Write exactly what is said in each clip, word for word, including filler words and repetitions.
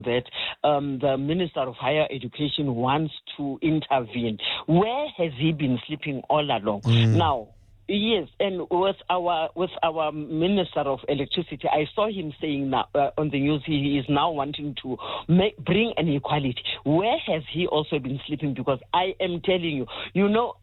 that um, the Minister of Higher Education wants to intervene. Where has he been sleeping all along? Mm. Now, yes, and with our with our Minister of Electricity, I saw him saying now uh, on the news he is now wanting to make, bring an equality. Where has he also been sleeping? Because I am telling you, you know,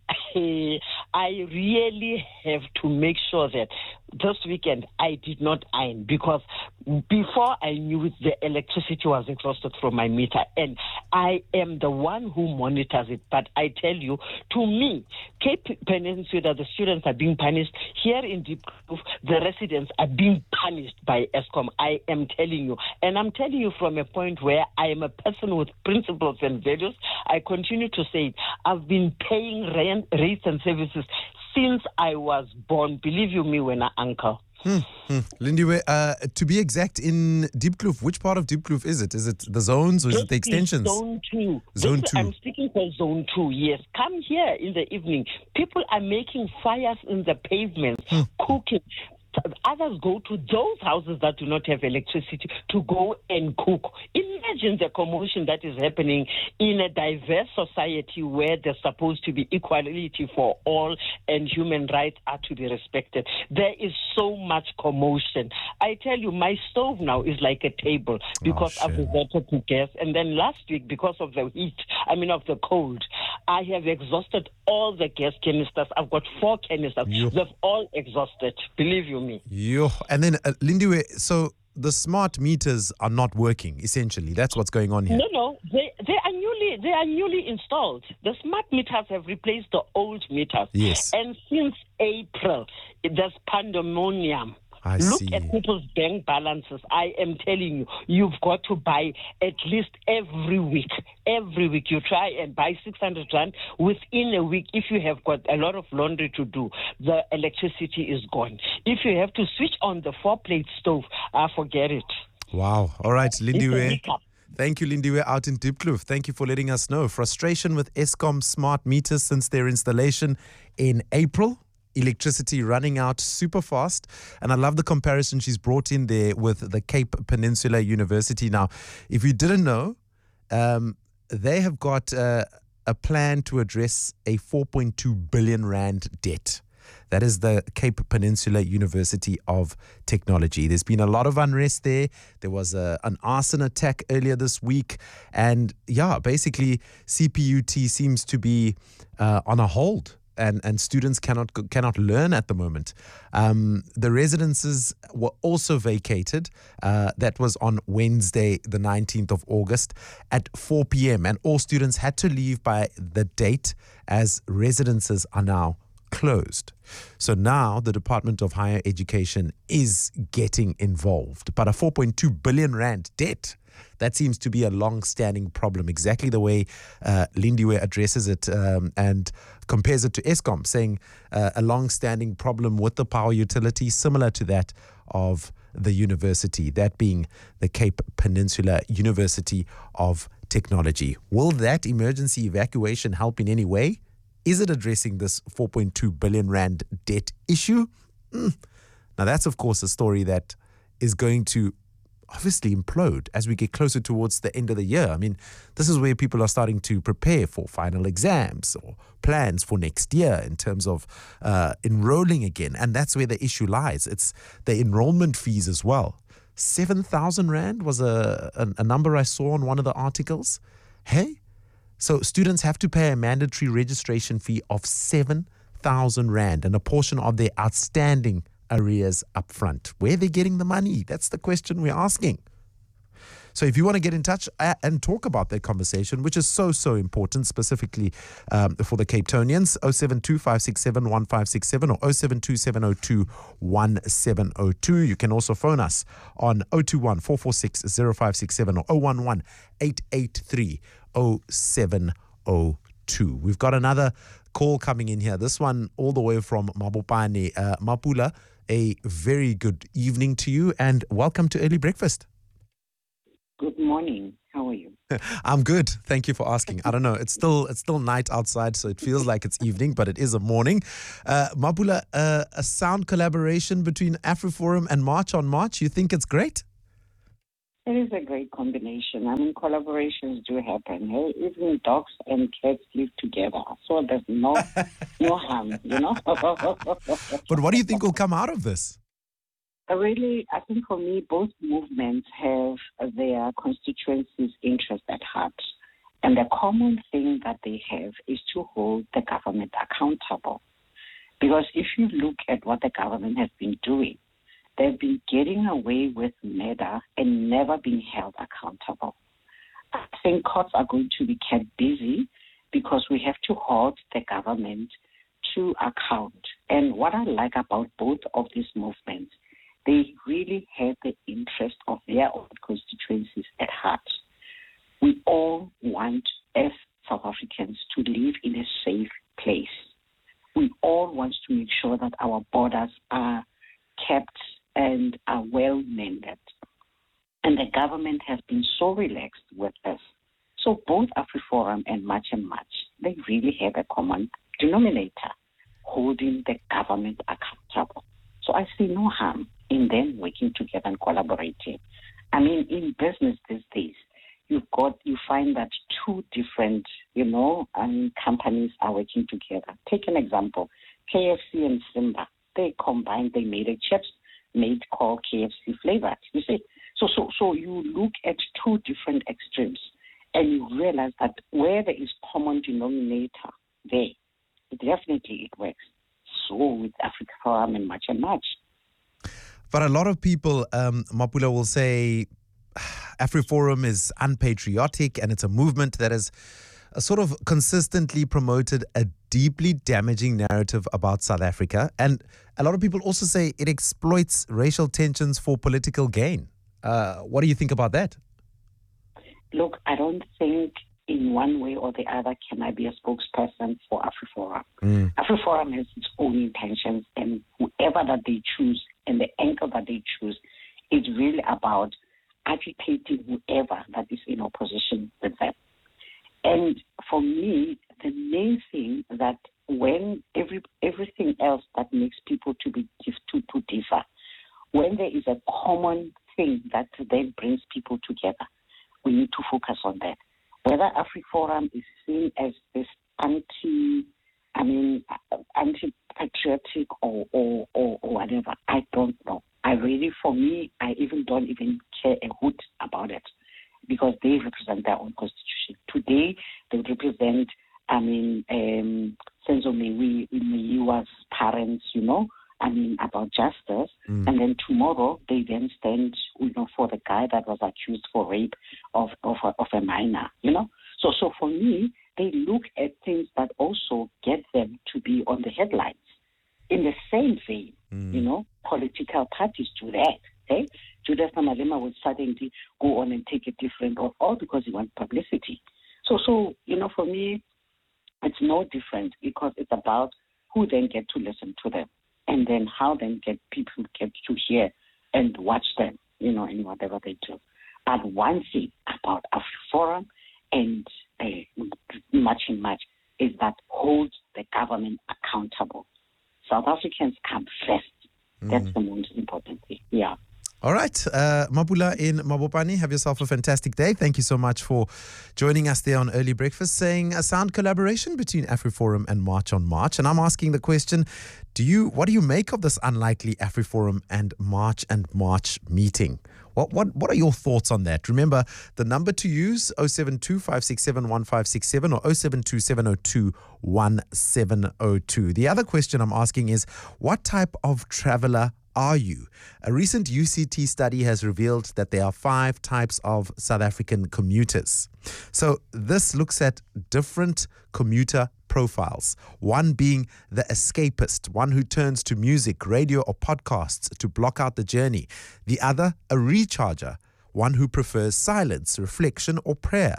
I really have to make sure that this weekend I did not iron, because before I knew it, the electricity was exhausted from my meter, and I am the one who monitors it. But I tell you, to me, Cape Peninsula, the students are being punished. Here in Deep Kloof, the residents are being punished by Eskom. I am telling you. And I'm telling you from a point where I am a person with principles and values. I continue to say it. I've been paying rent, rates and services since I was born. Believe you me when I uncle. Hmm. Hmm. Lindiwe, uh, to be exact, in Deep Kloof, which part of Deep Kloof is it? Is it the zones or is This it the extensions? Zone two. Zone This, two. I'm speaking for zone two, yes. Come here in the evening. People are making fires in the pavements, Hmm. cooking. Others go to those houses that do not have electricity to go and cook. Imagine the commotion that is happening in a diverse society where there's supposed to be equality for all and human rights are to be respected. There is so much commotion. I tell you, my stove now is like a table because Oh, I've shit. resorted to gas. And then last week, because of the heat, I mean of the cold, I have exhausted all the gas canisters. I've got four canisters. Yo. They've all exhausted. Believe you me. Yo. And then, uh, Lindiwe, so the smart meters are not working, essentially. That's what's going on here. No, no, they they are newly they are newly installed. The smart meters have replaced the old meters. Yes. And since April, there's pandemonium. I Look see. at people's bank balances. I am telling you, you've got to buy at least every week. Every week you try and buy six hundred rand. Within a week, if you have got a lot of laundry to do, the electricity is gone. If you have to switch on the four-plate stove, uh, forget it. Wow. All right, It's a Lindiwe. hiccup. Thank you, Lindiwe, out in Deep Kloof. Thank you for letting us know. Frustration with Eskom smart meters since their installation in April. Electricity running out super fast. And I love the comparison she's brought in there with the Cape Peninsula University. Now, if you didn't know, um, they have got uh, a plan to address a four point two billion rand debt. That is the Cape Peninsula University of Technology. There's been a lot of unrest there. There was a, an arson attack earlier this week. And yeah, basically C P U T seems to be uh, on a hold. And, and students cannot cannot learn at the moment. Um, the residences were also vacated. Uh, that was on Wednesday, the nineteenth of August at four p.m. And all students had to leave by the date as residences are now closed. So now the Department of Higher Education is getting involved. But a four point two billion rand debt, that seems to be a long-standing problem, exactly the way uh, Lindiwe addresses it um, and compares it to Eskom, saying uh, a long-standing problem with the power utility similar to that of the university, that being the Cape Peninsula University of Technology. Will that emergency evacuation help in any way? Is it addressing this four point two billion rand debt issue? Mm. Now, that's, of course, a story that is going to obviously implode as we get closer towards the end of the year. I mean, this is where people are starting to prepare for final exams or plans for next year in terms of uh, enrolling again. And that's where the issue lies. It's the enrollment fees as well. seven thousand rand was a, a, a number I saw on one of the articles. Hey? So students have to pay a mandatory registration fee of seven thousand rand and a portion of their outstanding arrears up front. Where are they getting the money? That's the question we're asking. So if you want to get in touch and talk about that conversation, which is so, so important, specifically um, for the Cape Townians, oh seven two, five six seven, one five six seven or oh seven two, seven oh two, one seven oh two. You can also phone us on oh two one, four four six, oh five six seven or oh one one, eight eight three, oh seven oh two. We've got another call coming in here. This one all the way from Mabopane. Uh, Mapula, a very good evening to you and welcome to Early Breakfast. Good morning. How are you? I'm good. Thank you for asking. I don't know. It's still it's still night outside, so it feels like it's evening, but it is a morning. Uh, Mapula, uh, a sound collaboration between AfriForum and March on March. You think it's great? It is a great combination. I mean, collaborations do happen. Hey, even dogs and cats live together, so there's no no harm, you know. But what do you think will come out of this? Really, I think for me, both movements have their constituencies' interest at heart. And the common thing that they have is to hold the government accountable. Because if you look at what the government has been doing, they've been getting away with murder and never being held accountable. I think courts are going to be kept busy because we have to hold the government to account. And what I like about both of these movements, they really have the interest of their own constituencies at heart. We all want, as South Africans, to live in a safe place. We all want to make sure that our borders are kept and are well mended. And the government has been so relaxed with us. So both AfriForum and March and March, they really have a common denominator, holding the government accountable. So I see no harm in them working together and collaborating. I mean, in business these days, you've got, you find that two different, you know, um, companies are working together. Take an example, K F C and Simba. They combined, they made a chips made called K F C flavored. You see, so so so you look at two different extremes, and you realize that where there is common denominator, there, definitely it works. So with AfriForum and March and March. But a lot of people, um, Mapula, will say AfriForum is unpatriotic and it's a movement that has uh, sort of consistently promoted a deeply damaging narrative about South Africa. And a lot of people also say it exploits racial tensions for political gain. Uh, what do you think about that? Look, I don't think in one way or the other can I be a spokesperson for AfriForum. Mm. AfriForum has its own intentions, and whoever that they choose and the angle that they choose is really about agitating whoever that is in opposition with them. And for me, the main thing that when every everything else that makes people to be to, to differ, when there is a common thing that then brings people together, we need to focus on that. Whether AfriForum is seen as this anti, I mean, anti-patriotic or, or, or, or whatever, I don't know. I really, for me, I even don't even care a hoot about it because they represent their own constitution. Today, they represent, I mean, um, Senzo Meyiwa's parents, you know, I mean, about justice. Mm. And then tomorrow, they then stand, you know, for the guy that was accused for rape of, of, a, of a minor, you know. So, so for me, they look at things that also get them to be on the headlines. In the same vein, mm. you know, political parties do that. Okay? Julius Malema would suddenly go on and take a different oath, all because he wants publicity. So, so you know, for me, it's no different because it's about who then get to listen to them and then how then get people get to hear and watch them, you know, in whatever they do. But one thing about AfriForum and uh, March and March is that holds the government accountable. South Africans come first. That's mm. the most important thing. Yeah. All right. Uh, Mapula in Mabopane, have yourself a fantastic day. Thank you so much for joining us there on Early Breakfast, saying a sound collaboration between AfriForum and March on March. And I'm asking the question, do you, what do you make of this unlikely AfriForum and March and March meeting? What, what, what are your thoughts on that? Remember, the number to use, zero seven two, five six seven, one five six seven or zero seven two, seven zero two, one seven zero two. The other question I'm asking is, what type of traveler are you? A recent U C T study has revealed that there are five types of South African commuters. So this looks at different commuter profiles. One being the escapist, one who turns to music, radio, or podcasts to block out the journey. The other, a recharger, one who prefers silence, reflection, or prayer.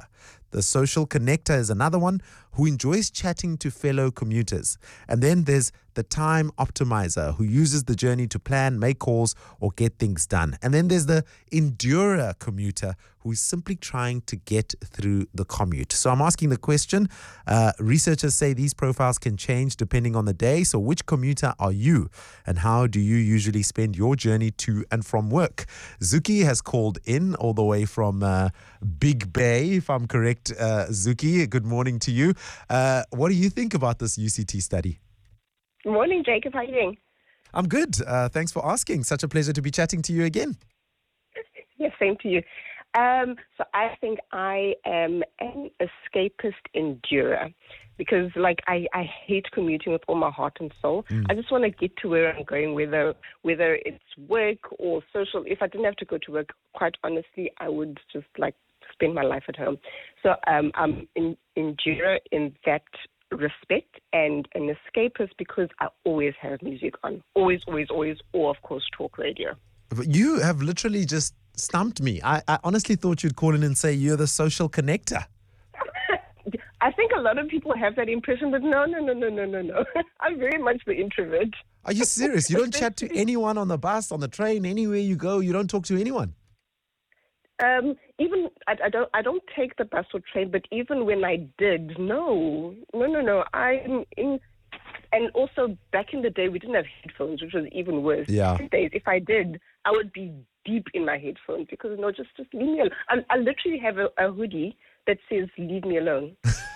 The social connector is another one, who enjoys chatting to fellow commuters. And then there's the time optimizer, who uses the journey to plan, make calls, or get things done. And then there's the endurer commuter, who is simply trying to get through the commute. So I'm asking the question, uh, researchers say these profiles can change depending on the day. So which commuter are you? And how do you usually spend your journey to and from work? Zuki has called in all the way from uh, Big Bay, if I'm correct. Uh, Zuki, good morning to you. Uh, what do you think about this U C T study? Good morning, Jacob. How are you doing? I'm good. Uh, thanks for asking. Such a pleasure to be chatting to you again. Yes, same to you. Um, so I think I am an escapist endurer because, like, I, I hate commuting with all my heart and soul. Mm. I just want to get to where I'm going, whether whether it's work or social. If I didn't have to go to work, quite honestly, I would just, like, spend my life at home. So um, I'm an endurer in that respect, and an escapist because I always have music on. Always, always, always, or, of course, talk radio. You have literally just stumped me. I, I honestly thought you'd call in and say you're the social connector. I think a lot of people have that impression, but no, no, no, no, no, no, no. I'm very much the introvert. Are you serious? You don't chat to anyone on the bus, on the train, anywhere you go? You don't talk to anyone? Um, even I, I don't I don't take the bus or train, but even when I did, no, no, no, no. I'm in, and also back in the day we didn't have headphones, which was even worse. Yeah. These days, if I did, I would be deep in my headphones because no, just just leave me alone. I, I literally have a, a hoodie that says "Leave me alone."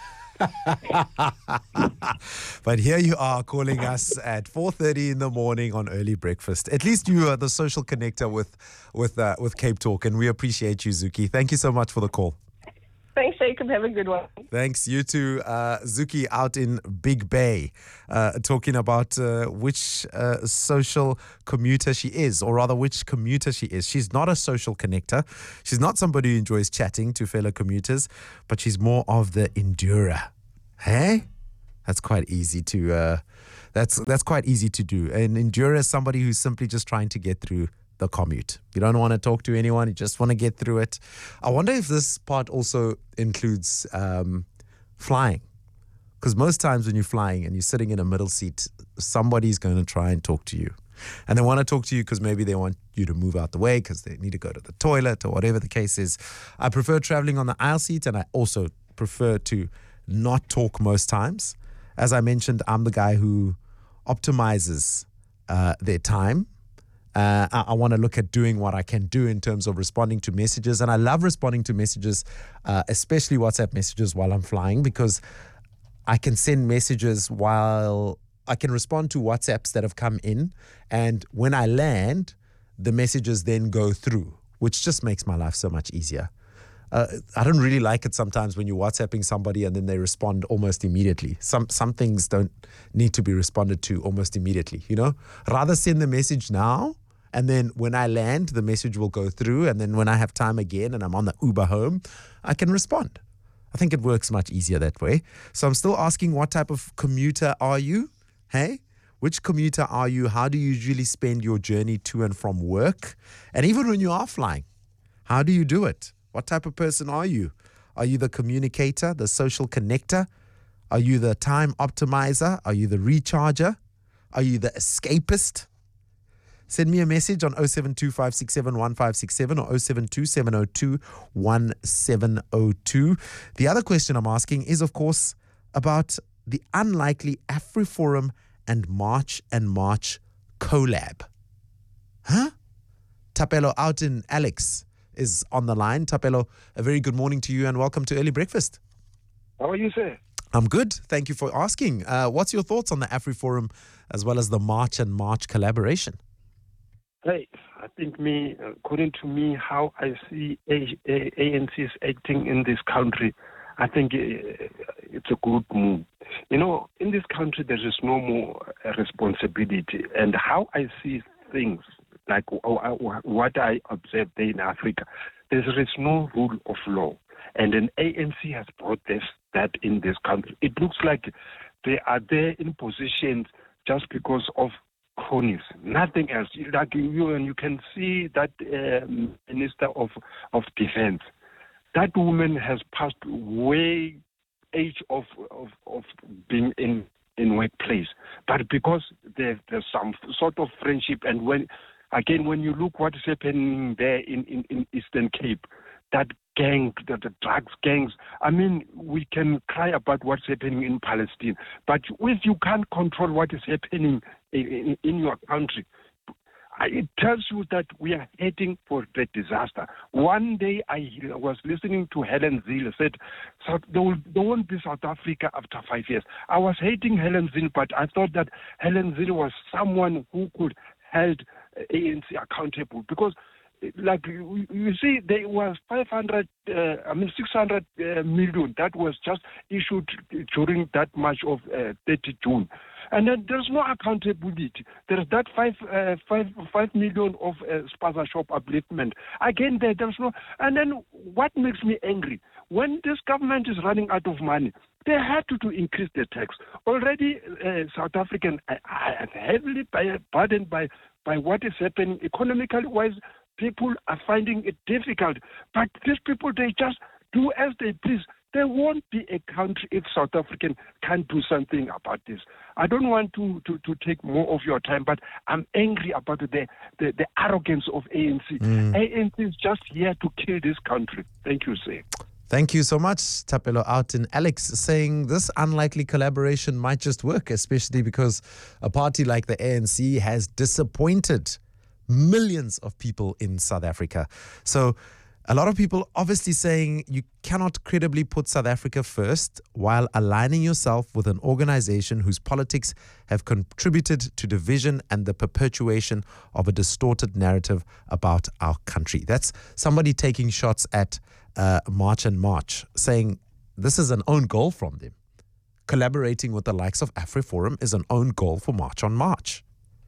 But here you are calling us at four thirty in the morning on Early Breakfast. At least you are the social connector with with uh, with Cape Talk, and we appreciate you, Zuki. Thank you so much for the call. Thanks, Jacob. Have a good one. Thanks. You too. Uh, Zuki out in Big Bay, uh, talking about uh, which uh, social commuter she is, or rather which commuter she is. She's not a social connector. She's not somebody who enjoys chatting to fellow commuters, but she's more of the endurer. Hey? That's quite easy to uh, that's that's quite easy to do. An endurer is somebody who's simply just trying to get through the commute. You don't want to talk to anyone. You just want to get through it. I wonder if this part also includes um, flying. Because most times when you're flying and you're sitting in a middle seat, somebody's going to try and talk to you. And they want to talk to you because maybe they want you to move out the way because they need to go to the toilet or whatever the case is. I prefer traveling on the aisle seat, and I also prefer to not talk most times. As I mentioned, I'm the guy who optimizes uh, their time. Uh, I, I want to look at doing what I can do in terms of responding to messages. And I love responding to messages, uh, especially WhatsApp messages while I'm flying, because I can send messages while I can respond to WhatsApps that have come in. And when I land, the messages then go through, which just makes my life so much easier. Uh, I don't really like it sometimes when you're WhatsApping somebody and then they respond almost immediately. Some some things don't need to be responded to almost immediately, you know? Rather send the message now, and then when I land, the message will go through, and then when I have time again and I'm on the Uber home, I can respond. I think it works much easier that way. So I'm still asking, what type of commuter are you? Hey? Which commuter are you? How do you usually spend your journey to and from work? And even when you are flying, how do you do it? What type of person are you? Are you the communicator, the social connector? Are you the time optimizer? Are you the recharger? Are you the escapist? Send me a message on oh seven two five six seven one five six seven or oh seven two seven oh two one seven oh two. The other question I'm asking is, of course, about the unlikely AfriForum and March and March collab. Huh? Tapelo out in Alex is on the line. Tapelo, a very good morning to you and welcome to Early Breakfast. How are you, sir? I'm good. Thank you for asking. Uh, what's your thoughts on the AfriForum as well as the March and March collaboration? Hey, I think me, according to me, how I see A- A- ANC is acting in this country, I think it's a good move. You know, in this country, there is no more responsibility. And how I see things, like what I observed there in Africa, there is no rule of law. And an A N C has brought this, that in this country. It looks like they are there in positions just because of cronies, nothing else. Like you, and you can see that uh, Minister of, of Defense, that woman has passed way age of of, of being in in workplace, but because there, there's some sort of friendship, and when again when you look what is happening there in, in, in Eastern Cape, that gang, the, the drugs gangs, I mean, we can cry about what's happening in Palestine, but if you can't control what is happening in, in, in your country, it tells you that we are heading for the disaster. One day I was listening to Helen Zille said, so there, will, there won't be South Africa after five years. I was hating Helen Zille, but I thought that Helen Zille was someone who could hold A N C accountable, because like you, you see, there was five hundred, uh, I mean six hundred uh, million that was just issued during that March of uh, thirtieth of June, and then there's no accountability. There's that five, uh, five, five million of uh, spaza shop upliftment. Again, there, there's no. And then what makes me angry, when this government is running out of money, they had to, to increase the tax. Already, uh, South African are heavily burdened by by what is happening economically wise. People are finding it difficult, but these people, they just do as they please. There won't be a country if South African can't do something about this. I don't want to, to, to take more of your time, but I'm angry about the, the, the arrogance of A N C. Mm. A N C is just here to kill this country. Thank you, sir. Thank you so much, Tapelo out in Alex, saying this unlikely collaboration might just work, especially because a party like the A N C has disappointed millions of people in South Africa. So a lot of people obviously saying you cannot credibly put South Africa first while aligning yourself with an organization whose politics have contributed to division and the perpetuation of a distorted narrative about our country. That's somebody taking shots at uh, March and March, saying this is an own goal from them. Collaborating with the likes of AfriForum is an own goal for March on March.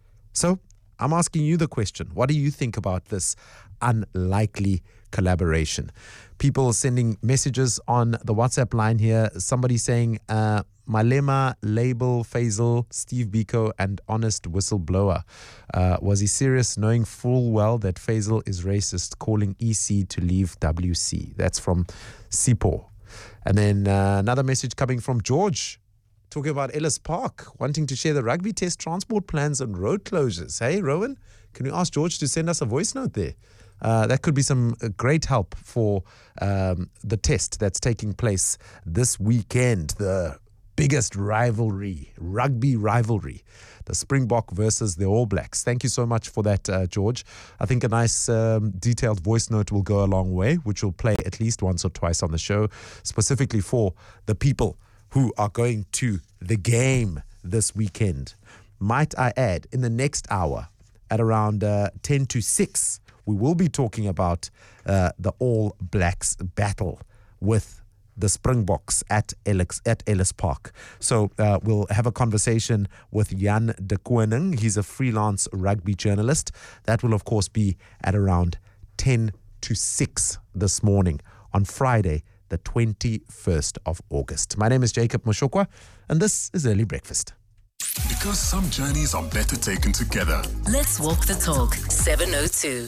So I'm asking you the question. What do you think about this unlikely collaboration? People sending messages on the WhatsApp line here. Somebody saying, uh, Malema, Label, Faisal, Steve Biko, and honest whistleblower. Uh, was he serious knowing full well that Faisal is racist, calling E C to leave W C? That's from Sipo. And then uh, another message coming from George, talking about Ellis Park, wanting to share the rugby test transport plans and road closures. Hey, Rowan, can you ask George to send us a voice note there? Uh, that could be some great help for um, the test that's taking place this weekend. The biggest rivalry, rugby rivalry, the Springbok versus the All Blacks. Thank you so much for that, uh, George. I think a nice um, detailed voice note will go a long way, which will play at least once or twice on the show, specifically for the people who are going to the game this weekend. Might I add, in the next hour, at around uh, ten to six, we will be talking about uh, the All Blacks battle with the Springboks at Ellis, at Ellis Park. So uh, we'll have a conversation with Jan de Koning. He's a freelance rugby journalist. That will, of course, be at around ten to six this morning on Friday, the twenty-first of August. My name is Jacob Moshokwa, and this is Early Breakfast. Because some journeys are better taken together. Let's walk the talk. seven oh two.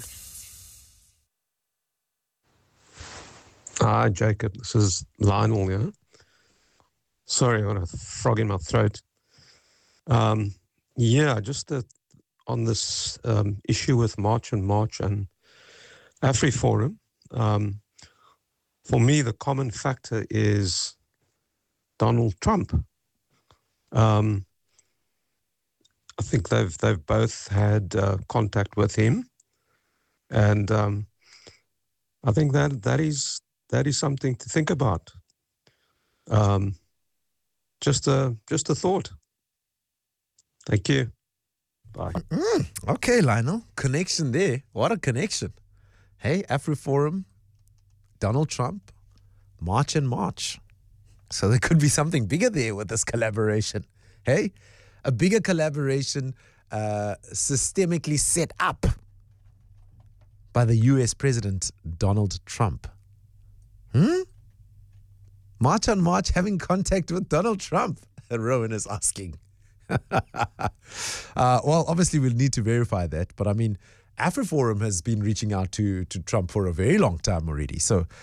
Hi, Jacob. This is Lionel here. Sorry, I got a frog in my throat. Um, yeah, just uh, on this um, issue with March and March and AfriForum. Um, for me, the common factor is Donald Trump. Um, I think they've they've both had uh, contact with him, and um, I think that that is. That is something to think about. Um, just a just a thought. Thank you. Bye. Mm, okay, Lionel. Connection there. What a connection. Hey, AfriForum, Donald Trump, March and March. So there could be something bigger there with this collaboration. Hey, a bigger collaboration uh, systemically set up by the U S President Donald Trump. Hmm? March on March having contact with Donald Trump, Rowan is asking. uh, well, obviously we'll need to verify that. But I mean, AfriForum has been reaching out to, to Trump for a very long time already. So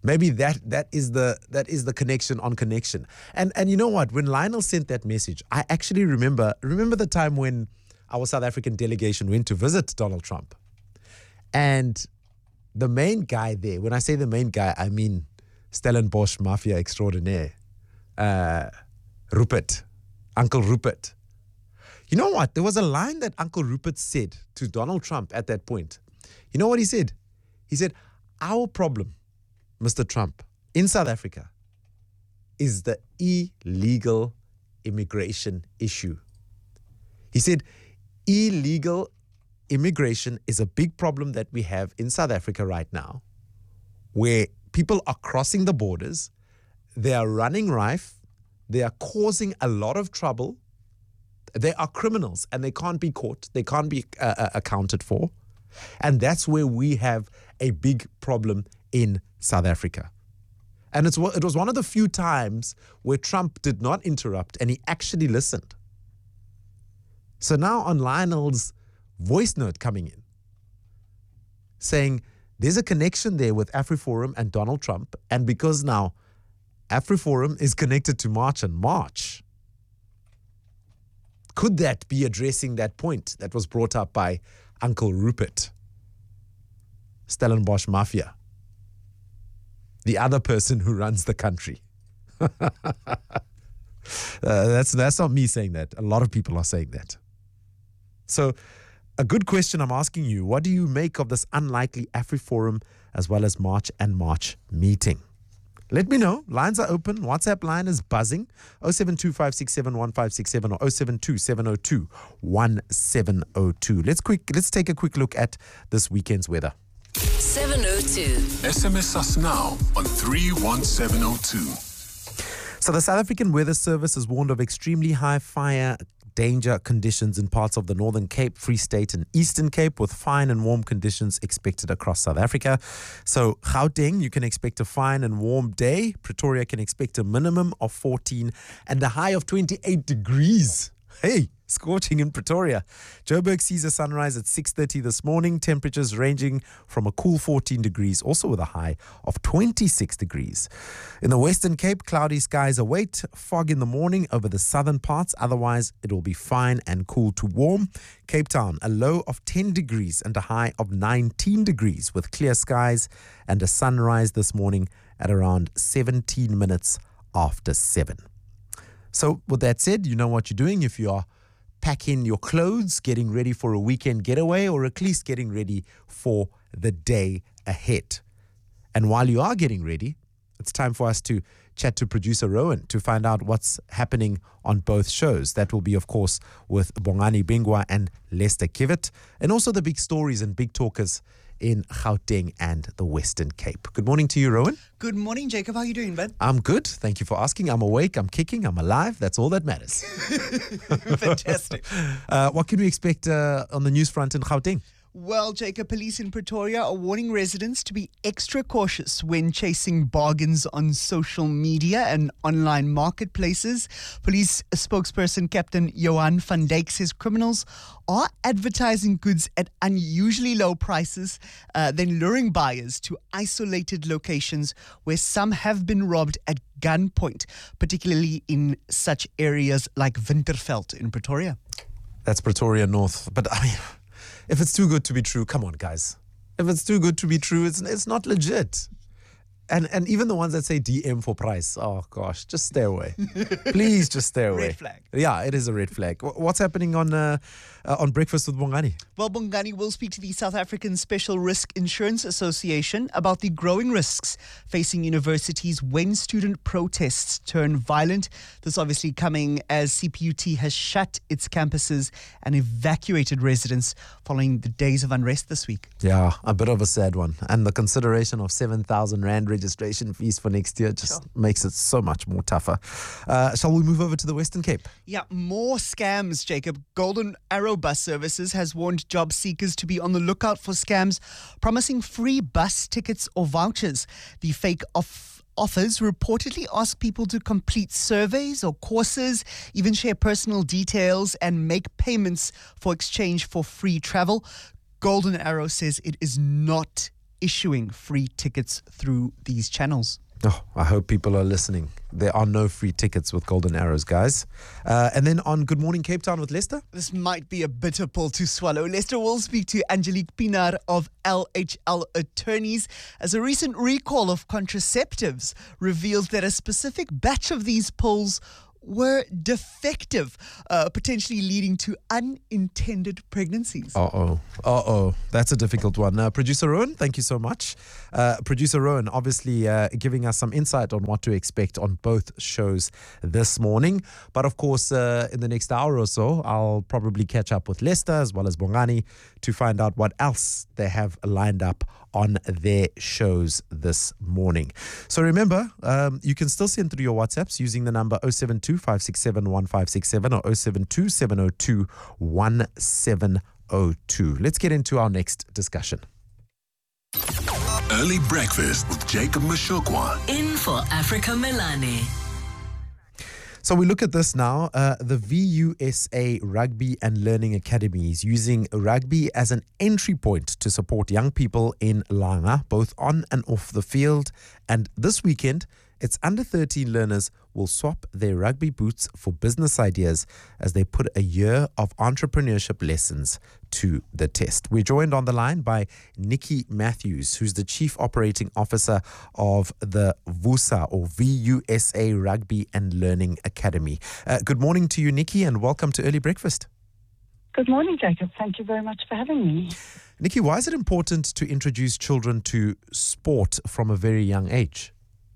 Maybe that that is the that is the connection on connection. And and you know what? When Lionel sent that message, I actually remember remember the time when our South African delegation went to visit Donald Trump. And the main guy there, when I say the main guy, I mean Stellenbosch mafia extraordinaire, uh, Rupert, Uncle Rupert. You know what? There was a line that Uncle Rupert said to Donald Trump at that point. You know what he said? He said, our problem, Mister Trump, in South Africa is the illegal immigration issue. He said, illegal immigration is a big problem that we have in South Africa right now, where people are crossing the borders, they are running rife, they are causing a lot of trouble, they are criminals and they can't be caught, they can't be uh, accounted for. And that's where we have a big problem in South Africa. And it's, it was one of the few times where Trump did not interrupt and he actually listened. So now on Lionel's voice note coming in, saying there's a connection there with AfriForum and Donald Trump, and because now AfriForum is connected to March and March, could that be addressing that point that was brought up by Uncle Rupert, Stellenbosch Mafia, the other person who runs the country? uh, that's that's not me saying that. A lot of people are saying that. So a good question I'm asking you, what do you make of this unlikely AfriForum as well as March and March meeting? Let me know. Lines are open. WhatsApp line is buzzing. oh seven two five six seven one five six seven or oh seven two seven oh two one seven oh two. Let's quick. Let's take a quick look at this weekend's weather. seven oh two. S M S us now on three one seven oh two. So the South African Weather Service has warned of extremely high fire danger conditions in parts of the Northern Cape, Free State and Eastern Cape, with fine and warm conditions expected across South Africa. So Gauteng, you can expect a fine and warm day. Pretoria can expect a minimum of fourteen and a high of twenty-eight degrees. Hey, scorching in Pretoria. Joburg sees a sunrise at six thirty this morning. Temperatures ranging from a cool fourteen degrees, also with a high of twenty-six degrees. In the Western Cape, cloudy skies await. Fog in the morning over the southern parts. Otherwise, it will be fine and cool to warm. Cape Town, a low of ten degrees and a high of nineteen degrees, with clear skies and a sunrise this morning at around seventeen minutes after seven. So with that said, you know what you're doing if you are packing your clothes, getting ready for a weekend getaway, or at least getting ready for the day ahead. And while you are getting ready, it's time for us to chat to producer Rowan to find out what's happening on both shows. That will be, of course, with Bongani Bingwa and Lester Kivet, and also the big stories and big talkers in Gauteng and the Western Cape. Good morning to you, Rowan. Good morning, Jacob. How are you doing, bud? I'm good. Thank you for asking. I'm awake, I'm kicking, I'm alive. That's all that matters. Fantastic. uh, what can we expect uh, on the news front in Gauteng? Well, Jacob, police in Pretoria are warning residents to be extra cautious when chasing bargains on social media and online marketplaces. Police spokesperson Captain Johan van Dijk says criminals are advertising goods at unusually low prices, uh, then luring buyers to isolated locations where some have been robbed at gunpoint, particularly in such areas like Winterveld in Pretoria. That's Pretoria North. But I mean, if it's too good to be true, come on, guys. If it's too good to be true, it's it's not legit. And and even the ones that say D M for price, oh gosh, just stay away. Please just stay away. Red flag. Yeah, it is a red flag. What's happening on uh, uh, on Breakfast with Bongani? Well, Bongani will speak to the South African Special Risk Insurance Association about the growing risks facing universities when student protests turn violent. This obviously coming as C P U T has shut its campuses and evacuated residents following the days of unrest this week. Yeah, a bit of a sad one. And the consideration of seven thousand Rand registration fees for next year just sure. makes it so much more tougher. Uh, shall we move over to the Western Cape? Yeah, more scams, Jacob. Golden Arrow Bus Services has warned job seekers to be on the lookout for scams promising free bus tickets or vouchers. The fake off offers reportedly ask people to complete surveys or courses, even share personal details and make payments for exchange for free travel. Golden Arrow says it is not issuing free tickets through these channels. Oh, I hope people are listening. There are no free tickets with Golden Arrows, guys. Uh, and then on Good Morning Cape Town with Lester. This might be a bitter pill to swallow. Lester will speak to Angelique Pinar of L H L Attorneys as a recent recall of contraceptives reveals that a specific batch of these pills were defective, uh, potentially leading to unintended pregnancies. Uh-oh. Uh-oh. That's a difficult one. Uh, Producer Rowan, thank you so much. Uh, Producer Rowan, obviously uh, giving us some insight on what to expect on both shows this morning. But of course, uh, in the next hour or so, I'll probably catch up with Lester as well as Bongani to find out what else they have lined up on their shows this morning. So remember, um, you can still send through your WhatsApps using the number oh seven two, five six seven, one five six seven or oh seven two, seven oh two, one seven oh two. Let's get into our next discussion. Early Breakfast with Jacob Mashokwa. In for Africa Melane. So we look at this now. Uh, the V U S A Rugby and Learning Academy is using rugby as an entry point to support young people in Langa, both on and off the field. And this weekend, its under thirteen learners will swap their rugby boots for business ideas as they put a year of entrepreneurship lessons to the test. We're joined on the line by Nikki Matthews, who's the Chief Operating Officer of the VUSA or V U S A Rugby and Learning Academy. Uh, good morning to you, Nikki, and welcome to Early Breakfast. Good morning, Jacob. Thank you very much for having me. Nikki, why is it important to introduce children to sport from a very young age?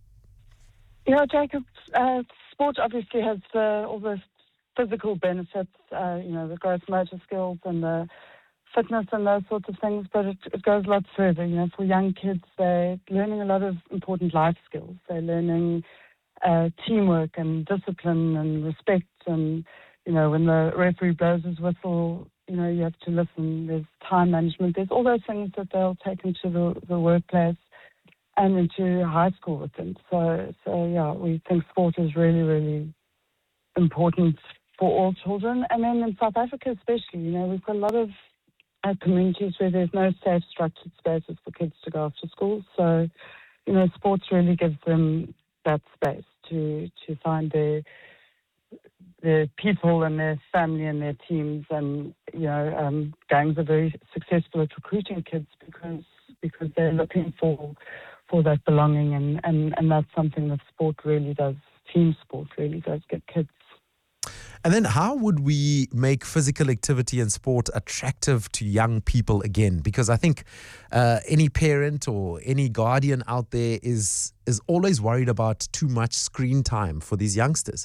Yeah, Jacob, uh, sport obviously has uh, all the physical benefits, uh, you know, the gross motor skills and the fitness and those sorts of things, but it, it goes a lot further. You know, for young kids, they're learning a lot of important life skills. They're learning uh, teamwork and discipline and respect, and, you know, when the referee blows his whistle, you know, you have to listen. There's time management. There's all those things that they'll take into the, the workplace and into high school with them. So, so yeah, we think sport is really, really important for all children. And then in South Africa especially, you know, we've got a lot of uh, communities where there's no safe, structured spaces for kids to go after school. So, you know, sports really gives them that space to, to find their, their people and their family and their teams. And, you know, um, gangs are very successful at recruiting kids because because they're looking for for that belonging, and, and, and that's something that sport really does, team sport really does get kids. And then how would we make physical activity and sport attractive to young people again? Because I think uh, any parent or any guardian out there is is always worried about too much screen time for these youngsters.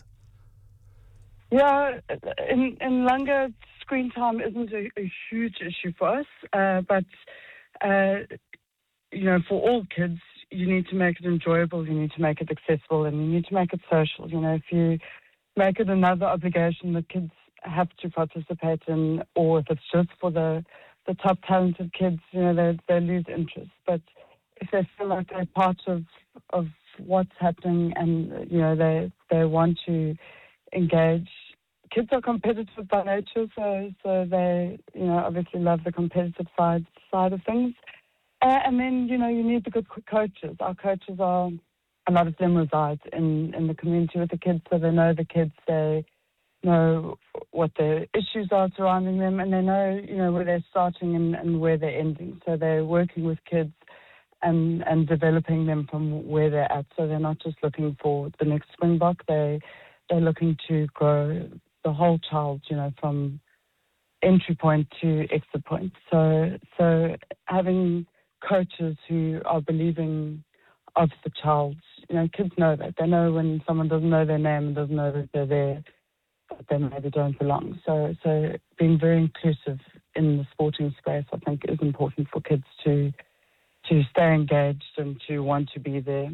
Yeah, in, in Langa, screen time isn't a, a huge issue for us, uh, but, uh, you know, for all kids, you need to make it enjoyable, you need to make it accessible, and you need to make it social. You know, if you make it another obligation that kids have to participate in, or if it's just for the, the top talented kids, you know, they, they lose interest. But if they feel like they're part of, of what's happening and, you know, they, they want to engage. Kids are competitive by nature, so, so they, you know, obviously love the competitive side, side of things. Uh, and then, you know, you need the good coaches. Our coaches are, a lot of them reside in, in the community with the kids, so they know the kids, they know what the issues are surrounding them, and they know, you know, where they're starting and, and where they're ending. So they're working with kids and, and developing them from where they're at. So they're not just looking for the next Springbok, they, they're looking to grow the whole child, you know, from entry point to exit point. So, so having coaches who are believing of the child, you know, kids know that. They know when someone doesn't know their name and doesn't know that they're there, that they maybe don't belong. So, so being very inclusive in the sporting space, I think, is important for kids to to stay engaged and to want to be there.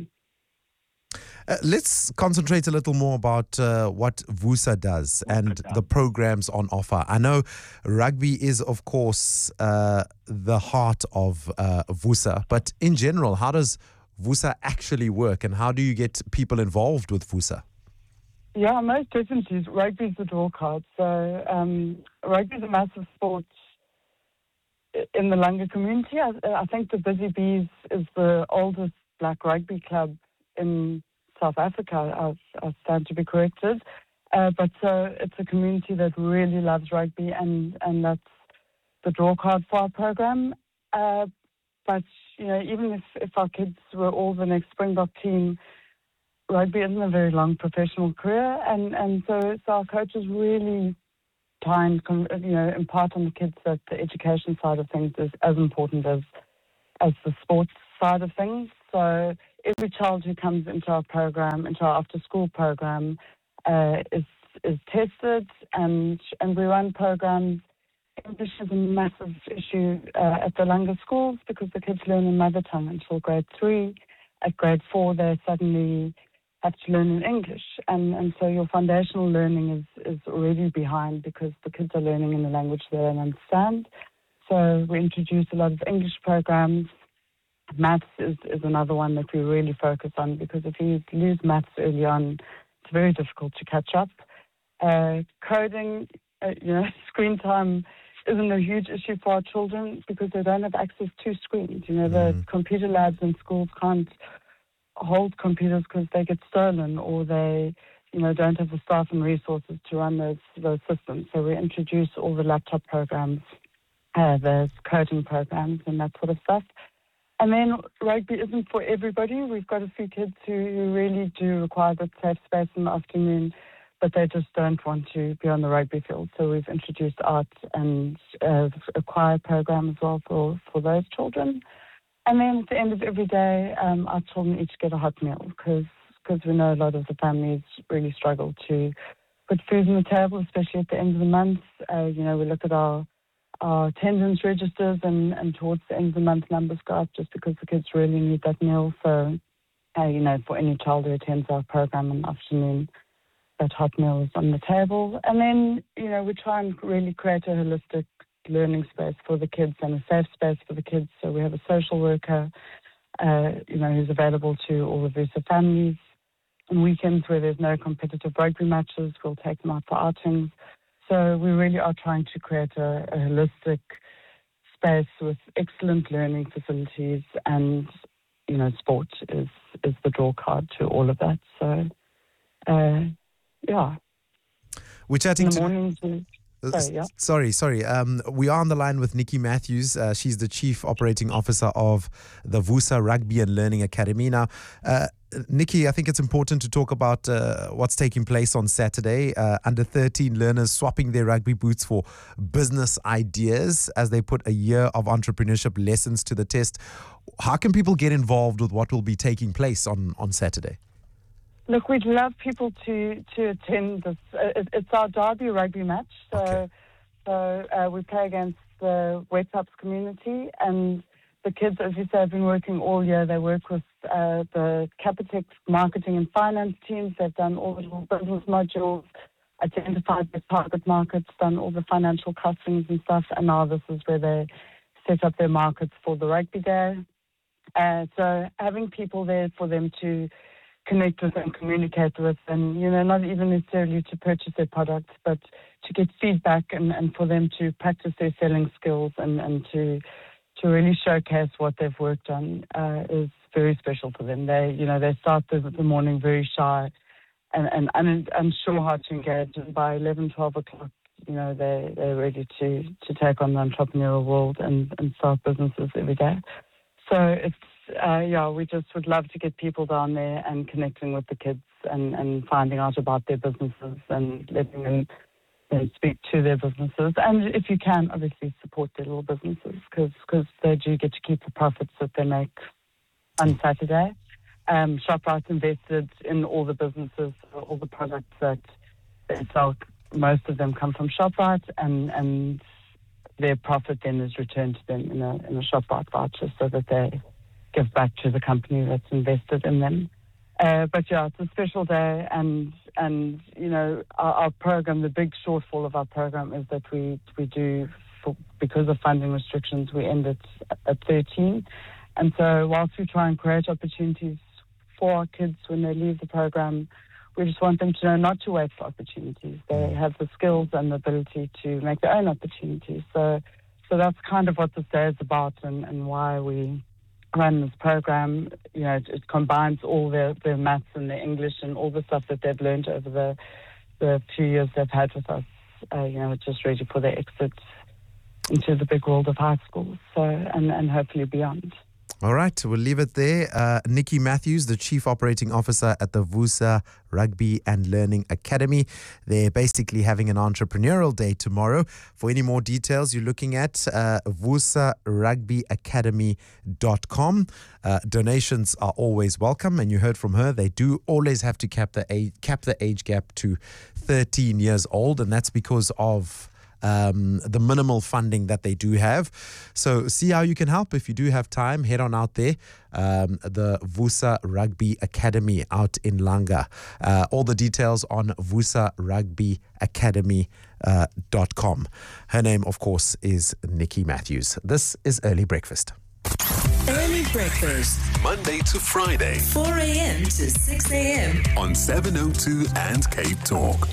Uh, let's concentrate a little more about uh, what VUSA does and the programs on offer. I know rugby is, of course, uh, the heart of uh, VUSA, but in general, how does VUSA actually work and how do you get people involved with VUSA? Yeah, most definitely. Rugby is the draw card. So um, rugby is a massive sport in the Langa community. I, I think the Busy Bees is the oldest black rugby club in South Africa. I, I stand to be corrected. Uh, but so it's a community that really loves rugby, and, and that's the draw card for our program. Uh, but, you know, even if, if our kids were all the next Springbok team, rugby isn't a very long professional career. And, and so, so our coaches really try and, you know, impart on the kids that the education side of things is as important as as the sports side of things. So every child who comes into our program, into our after-school program, uh, is is tested, and and we run programs. English is a massive issue uh, at the Langa schools because the kids learn in mother tongue until grade three. At grade four, they suddenly have to learn in English, and, and so your foundational learning is, is already behind because the kids are learning in the language they don't understand. So we introduce a lot of English programs. Maths is, is another one that we really focus on because if you lose maths early on, it's very difficult to catch up. Uh, coding, uh, you know, screen time isn't a huge issue for our children because they don't have access to screens. You know, the mm. computer labs in schools can't hold computers because they get stolen or they, you know, don't have the staff and resources to run those those systems. So we introduce all the laptop programs, uh, the coding programs and that sort of stuff. And then rugby isn't for everybody. We've got a few kids who, who really do require that safe space in the afternoon, but they just don't want to be on the rugby field. So we've introduced art and uh, a choir program as well for, for those children. And then at the end of every day, um, our children each get a hot meal because we know a lot of the families really struggle to put food on the table, especially at the end of the month. Uh, you know, we look at our, our attendance registers and, and towards the end of the month numbers go up just because the kids really need that meal. So, uh, you know, for any child who attends our program in the afternoon, that hot meal is on the table. And then, you know, we try and really create a holistic learning space for the kids and a safe space for the kids. So we have a social worker, uh, you know, who's available to all of these families. On weekends where there's no competitive rugby matches, we'll take them out for outings. So we really are trying to create a, a holistic space with excellent learning facilities, and, you know, sport is, is the draw card to all of that. So, uh, yeah. We're chatting in the to... mornings we, Sorry, yeah. Sorry, sorry. Um, we are on the line with Nikki Matthews. Uh, she's the Chief Operating Officer of the VUSA Rugby and Learning Academy. Now, uh, Nikki, I think it's important to talk about uh, what's taking place on Saturday. Uh, under thirteen learners swapping their rugby boots for business ideas as they put a year of entrepreneurship lessons to the test. How can people get involved with what will be taking place on, on Saturday? Look, we'd love people to, to attend this. Uh, it's our derby rugby match. So, okay. so uh, we play against the Wetsups community, and the kids, as you say, have been working all year. They work with uh, the Capitec marketing and finance teams. They've done all the little business modules, identified their target markets, done all the financial costings and stuff, and now this is where they set up their markets for the rugby day. Uh, so having people there for them to connect with and communicate with, and, you know, not even necessarily to purchase their products, but to get feedback and, and for them to practice their selling skills and, and to to really showcase what they've worked on uh, is very special for them. They, you know, they start the, the morning very shy and, and un, unsure how to engage, and by eleven, twelve o'clock, you know, they, they're ready to, to take on the entrepreneurial world and, and start businesses every day. So it's, Uh, yeah, we just would love to get people down there and connecting with the kids and, and finding out about their businesses and letting them you know, speak to their businesses. And if you can, obviously support their little businesses because they do get to keep the profits that they make on Saturday. Um, ShopRite invested in all the businesses, all the products that they sell. Most of them come from ShopRite, and, and their profit then is returned to them in a, in a ShopRite voucher so that they give back to the company that's invested in them. Uh, but yeah, it's a special day, and and you know our, our program, the big shortfall of our program is that we we do for, because of funding restrictions, we end it at thirteen, and so whilst we try and create opportunities for our kids when they leave the program, we just want them to know not to wait for opportunities. They have the skills and the ability to make their own opportunities. So so that's kind of what this day is about, and, and why we run this program. You know, it, it combines all their, their maths and their English and all the stuff that they've learned over the the few years they've had with us. Uh, you know, just ready for their exit into the big world of high school, so and, and hopefully beyond. All right, we'll leave it there. Uh, Nikki Matthews, the Chief Operating Officer at the Vusa Rugby and Learning Academy. They're basically having an entrepreneurial day tomorrow. For any more details, you're looking at uh, vusa rugby academy dot com. Uh, donations are always welcome, and you heard from her. They do always have to cap the age, cap the age gap to thirteen years old, and that's because of Um, the minimal funding that they do have. So see how you can help. If you do have time, head on out there. Um, the Vusa Rugby Academy out in Langa. Uh, all the details on vusa rugby academy dot com. Her name, of course, is Nikki Matthews. This is Early Breakfast. Early Breakfast, Monday to Friday, four a.m. to six a.m. on seven oh two and Cape Talk.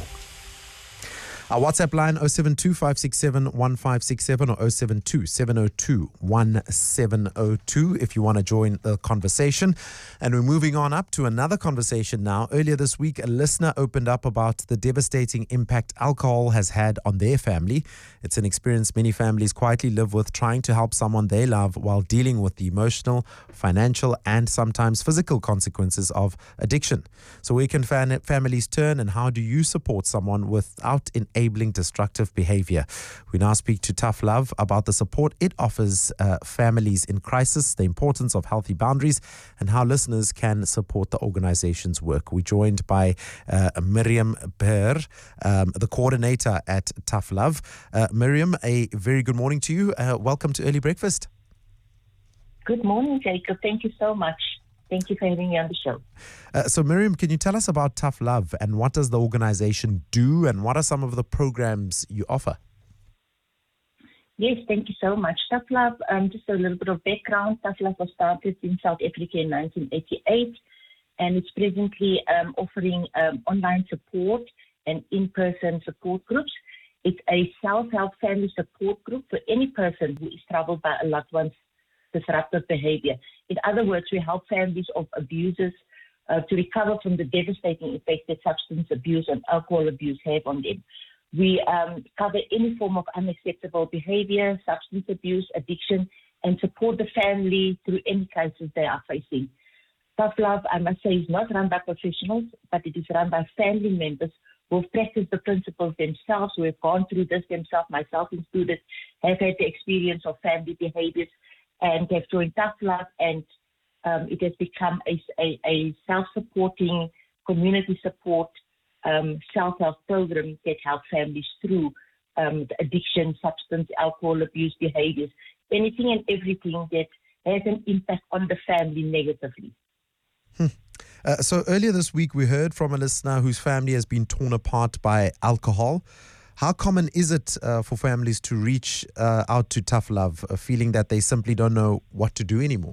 Our WhatsApp line oh seven two, five six seven, one five six seven or oh seven two, seven oh two, one seven oh two if you want to join the conversation. And we're moving on up to another conversation now. Earlier this week, a listener opened up about the devastating impact alcohol has had on their family. It's an experience many families quietly live with, trying to help someone they love while dealing with the emotional, financial, and sometimes physical consequences of addiction. So where can fan- families turn, and how do you support someone without enabling destructive behavior? We now speak to Tough Love about the support it offers uh, families in crisis, the importance of healthy boundaries, and how listeners can support the organization's work. We're joined by uh, Miriam Behr, um, the coordinator at Tough Love. Uh, Miriam, a very good morning to you. Uh, welcome to Early Breakfast. Good morning, Jacob. Thank you so much. Thank you for having me on the show. Uh, so, Miriam, can you tell us about Tough Love, and what does the organization do, and what are some of the programs you offer? Yes, thank you so much. Tough Love, um, just a little bit of background. Tough Love was started in South Africa in nineteen eighty-eight, and it's presently um, offering um, online support and in-person support groups. It's a self-help family support group for any person who is troubled by a loved one's disruptive behavior. In other words, we help families of abusers uh, to recover from the devastating effect that substance abuse and alcohol abuse have on them. We um, cover any form of unacceptable behavior, substance abuse, addiction, and support the family through any crisis they are facing. Tough Love, I must say, is not run by professionals, but it is run by family members who have practiced the principles themselves, who have gone through this themselves, myself included, have had the experience of family behaviors, and have joined Tough Love, and um, it has become a, a, a self-supporting, community support, um, self-help program that helps families through um, the addiction, substance, alcohol abuse behaviors, anything and everything that has an impact on the family negatively. Hmm. Uh, so earlier this week, we heard from a listener whose family has been torn apart by alcohol. How common is it uh, for families to reach uh, out to Tough Love, uh, feeling that they simply don't know what to do anymore?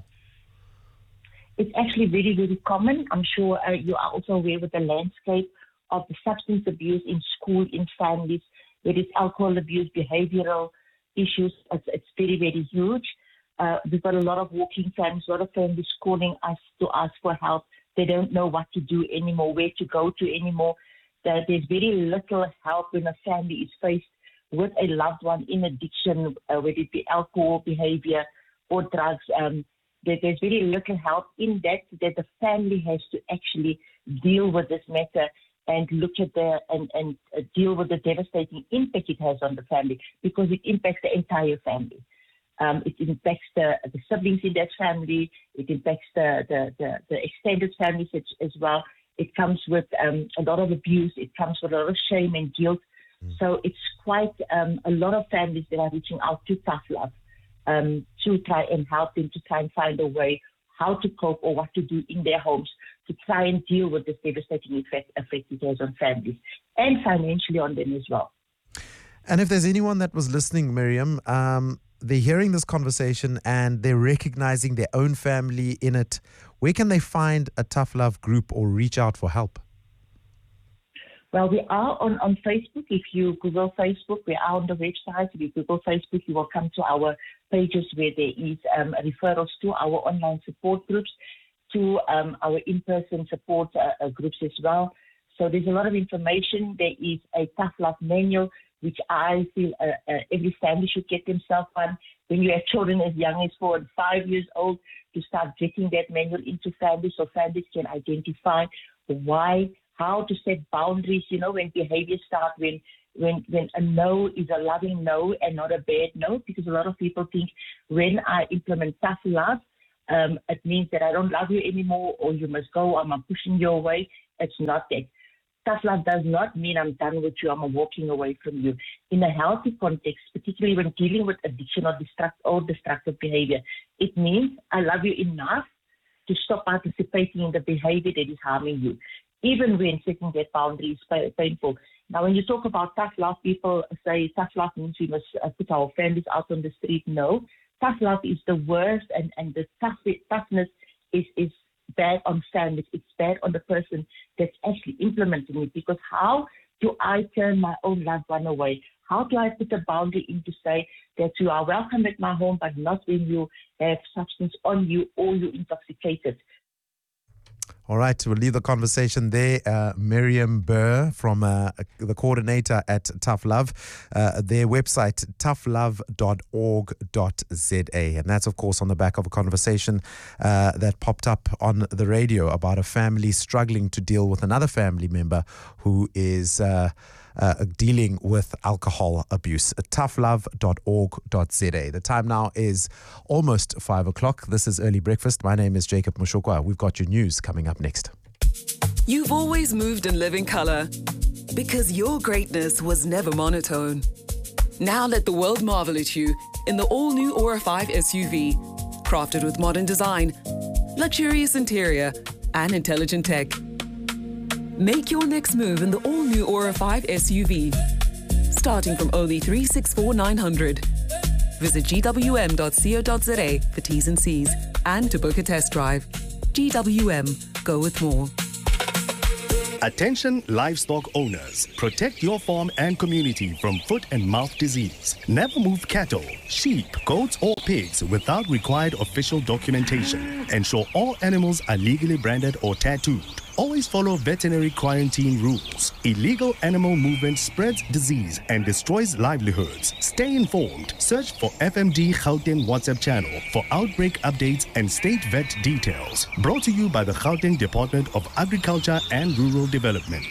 It's actually very, very common. I'm sure uh, you are also aware with the landscape of the substance abuse in school, in families, whether it's alcohol abuse, behavioral issues. It's, it's very, very huge. Uh, we've got a lot of walking families, a lot of families calling us to ask for help. They don't know what to do anymore, where to go to anymore. There's very little help when a family is faced with a loved one in addiction, uh, whether it be alcohol, behavior, or drugs. Um, there, there's very little help in that, that the family has to actually deal with this matter and look at the and, and uh, deal with the devastating impact it has on the family, because it impacts the entire family. Um, it impacts the, the siblings in that family. It impacts the, the, the, the extended families as, as well. It comes with um, a lot of abuse. It comes with a lot of shame and guilt. Mm. So it's quite um, a lot of families that are reaching out to Tough Love um, to try and help them to try and find a way how to cope or what to do in their homes to try and deal with this devastating effect, effect it has on families and financially on them as well. And if there's anyone that was listening, Miriam, um, they're hearing this conversation and they're recognizing their own family in it, where can they find a Tough Love group or reach out for help? Well, we are on, on Facebook. If you Google Facebook, we are on the website. If you Google Facebook, you will come to our pages where there is um, referrals to our online support groups, to um, our in-person support uh, uh, groups as well. So there's a lot of information. There is a tough love manual, which I feel uh, uh, every family should get themselves on. When you have children as young as four and five years old, to start getting that manual into families so families can identify why, how to set boundaries, you know, when behavior starts, when, when, when a no is a loving no and not a bad no, because a lot of people think when I implement tough love, um, it means that I don't love you anymore or you must go, I'm pushing you away. It's not that. Tough love does not mean I'm done with you, I'm walking away from you. In a healthy context, particularly when dealing with addiction or, destruct, or destructive behavior, it means I love you enough to stop participating in the behavior that is harming you, even when setting that boundary is painful. Now, when you talk about tough love, people say tough love means we must put our families out on the street. No, tough love is the worst, and, and the tough, toughness is, is bad on families. It's bad on the person that's actually implementing it, because how do I turn my own loved one away? How do I put a boundary in to say that you are welcome at my home, but not when you have substance on you or you're intoxicated? All right, we'll leave the conversation there. Uh, Miriam Burr, from uh, the coordinator at Tough Love, uh, their website, tough love dot org dot z a. And that's, of course, on the back of a conversation uh, that popped up on the radio about a family struggling to deal with another family member who is Uh, Uh, dealing with alcohol abuse. tough love dot org dot z a. The time now is almost five o'clock. This is Early Breakfast. My name is Jacob Mushokwa. We've got your news coming up next. You've always moved in living color because your greatness was never monotone. Now let the world marvel at you in the all-new Aura five S U V, crafted with modern design, luxurious interior, and intelligent tech. Make your next move in the all-new Aura five S U V, starting from only three hundred sixty-four thousand nine hundred. Visit g w m dot co dot z a for T's and C's and to book a test drive. G W M, go with more. Attention livestock owners, protect your farm and community from foot and mouth disease. Never move cattle, sheep, goats or pigs without required official documentation. Ensure all animals are legally branded or tattooed. Always follow veterinary quarantine rules. Illegal animal movement spreads disease and destroys livelihoods. Stay informed. Search for F M D Gauteng WhatsApp channel for outbreak updates and state vet details. Brought to you by the Gauteng Department of Agriculture and Rural Development.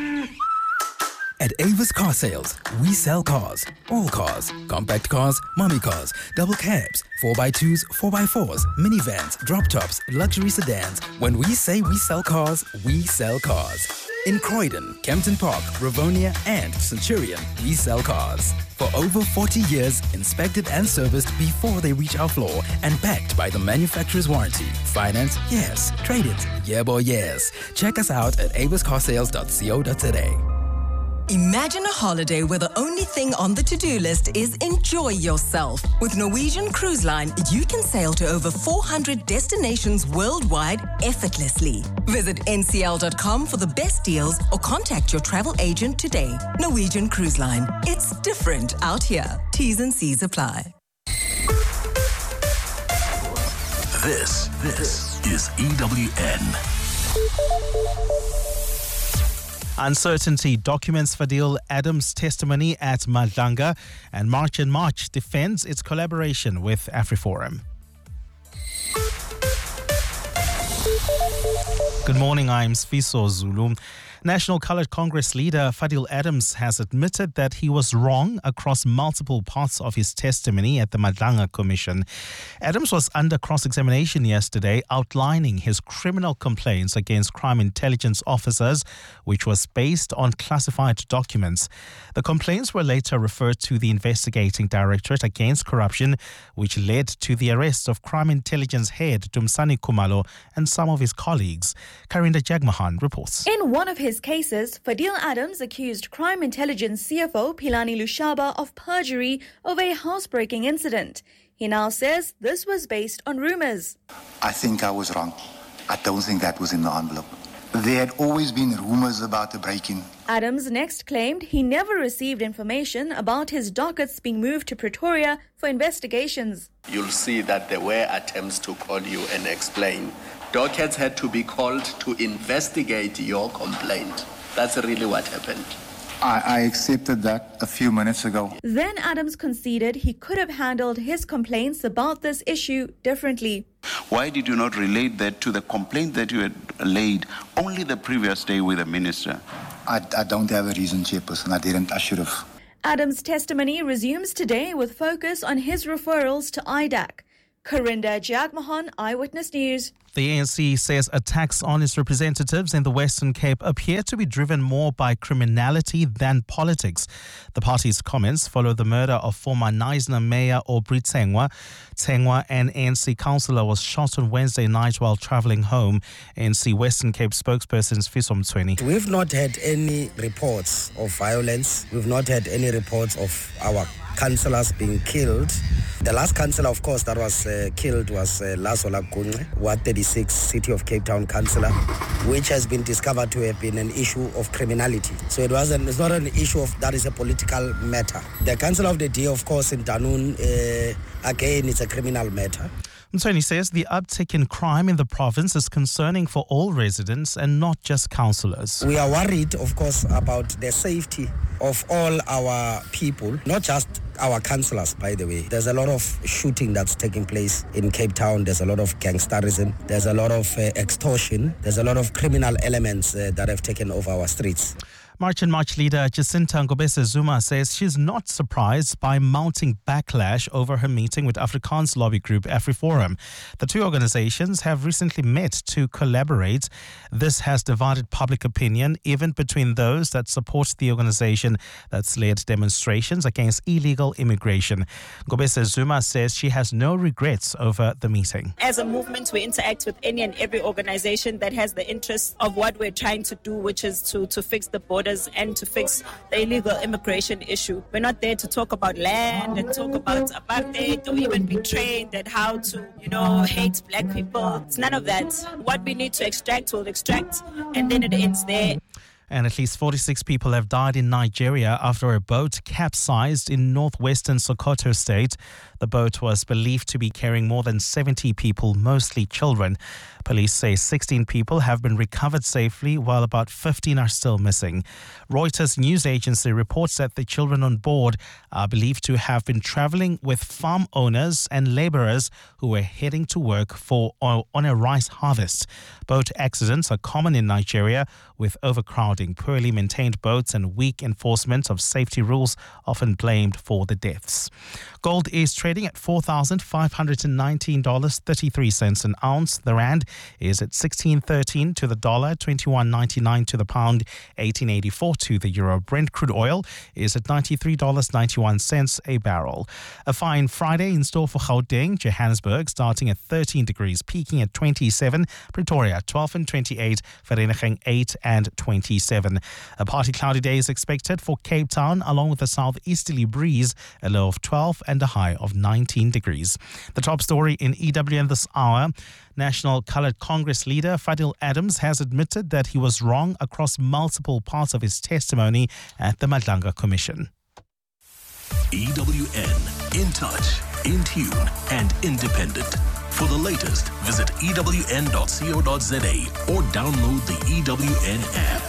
At Avis Car Sales, we sell cars. All cars. Compact cars, mommy cars, double cabs, four by twos, four by fours, minivans, drop tops, luxury sedans. When we say we sell cars, we sell cars. In Croydon, Kempton Park, Ravonia, and Centurion, we sell cars. For over forty years, inspected and serviced before they reach our floor and backed by the manufacturer's warranty. Finance? Yes. Trade-ins? Yeah, boy, yes. Check us out at avis car sales dot co dot z a. Imagine a holiday where the only thing on the to-do list is enjoy yourself. With Norwegian Cruise Line, you can sail to over four hundred destinations worldwide effortlessly. Visit n c l dot com for the best deals or contact your travel agent today. Norwegian Cruise Line. It's different out here. T's and C's apply. This, this is E W N. Uncertainty documents Fadil Adams' testimony at Madlanga, and March and March defends its collaboration with AfriForum. Good morning, I'm Sfiso Zulu. National Coloured Congress leader Fadil Adams has admitted that he was wrong across multiple parts of his testimony at the Madlanga Commission. Adams was under cross-examination yesterday, outlining his criminal complaints against crime intelligence officers, which was based on classified documents. The complaints were later referred to the Investigating Directorate Against Corruption, which led to the arrest of crime intelligence head Dumsani Kumalo and some of his colleagues. Karinda Jagmohan reports. In one of his cases, Fadil Adams accused crime intelligence C F O Philani Lushaba of perjury over a housebreaking incident. He now says this was based on rumours. I think I was wrong. I don't think that was in the envelope. There had always been rumors about the break-in. Adams next claimed he never received information about his dockets being moved to Pretoria for investigations. You'll see that there were attempts to call you and explain. Dockets had to be called to investigate your complaint. That's really what happened. I, I accepted that a few minutes ago. Then Adams conceded he could have handled his complaints about this issue differently. Why did you not relate that to the complaint that you had laid only the previous day with the minister? I, I don't have a reason, Chairperson. I didn't. I should have. Adams' testimony resumes today with focus on his referrals to I D A C. Karinda Jagmohan, Eyewitness News. The A N C says attacks on its representatives in the Western Cape appear to be driven more by criminality than politics. The party's comments follow the murder of former Knysna Mayor Aubrey Tsengwa. Tsengwa, an A N C councillor, was shot on Wednesday night while travelling home. A N C Western Cape spokesperson Fiso Mtsweni. We've not had any reports of violence. We've not had any reports of our councillors being killed. The last councillor, of course, that was uh, killed was uh, Lazola Gunce, Ward thirty-six, City of Cape Town councillor, which has been discovered to have been an issue of criminality. So it wasn't, it's not an issue of that is a political matter. The councillor of the day, of course, in Danun, uh, again, it's a criminal matter. Mtsweni says the uptick in crime in the province is concerning for all residents and not just councillors. We are worried, of course, about the safety of all our people, not just our councillors, by the way. There's a lot of shooting that's taking place in Cape Town. There's a lot of gangsterism. There's a lot of uh, extortion. There's a lot of criminal elements uh, that have taken over our streets. March and March leader Jacinta Ngobese Zuma says she's not surprised by mounting backlash over her meeting with Afrikaans lobby group AfriForum. The two organizations have recently met to collaborate. This has divided public opinion, even between those that support the organization that's led demonstrations against illegal immigration. Ngobese Zuma says she has no regrets over the meeting. As a movement, we interact with any and every organization that has the interest of what we're trying to do, which is to, to fix the border and to fix the illegal immigration issue. We're not there to talk about land and talk about apartheid or even be trained at how to, you know, hate black people. It's none of that. What we need to extract, we'll extract, and then it ends there. And at least forty-six people have died in Nigeria after a boat capsized in northwestern Sokoto state. The boat was believed to be carrying more than seventy people, mostly children. Police say sixteen people have been recovered safely, while about fifteen are still missing. Reuters news agency reports that the children on board are believed to have been traveling with farm owners and laborers who were heading to work for on a rice harvest. Boat accidents are common in Nigeria, with overcrowding, poorly maintained boats and weak enforcement of safety rules often blamed for the deaths. Gold is trading at four thousand five hundred nineteen dollars and thirty-three cents an ounce. The rand is at sixteen thirteen to the dollar, twenty-one ninety-nine to the pound, eighteen eighty-four to the euro. Brent crude oil is at ninety-three dollars and ninety-one cents a barrel. A fine Friday in store for Gauteng, Johannesburg, starting at thirteen degrees, peaking at twenty-seven. Pretoria, twelve and twenty-eight. Vereeniging, eight and twenty-seven. A partly cloudy day is expected for Cape Town, along with a southeasterly breeze, a low of twelve and a high of nineteen degrees. The top story in E W N this hour. National Coloured Congress leader Fadil Adams has admitted that he was wrong across multiple parts of his testimony at the Madlanga Commission. E W N, in touch, in tune and independent. For the latest, visit E W N dot co dot za or download the E W N app.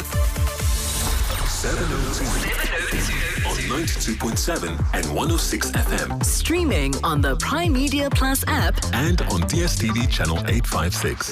seven oh two on ninety-two point seven and one oh six F M. Streaming on the Prime Media Plus app and on D S T V channel eight fifty-six.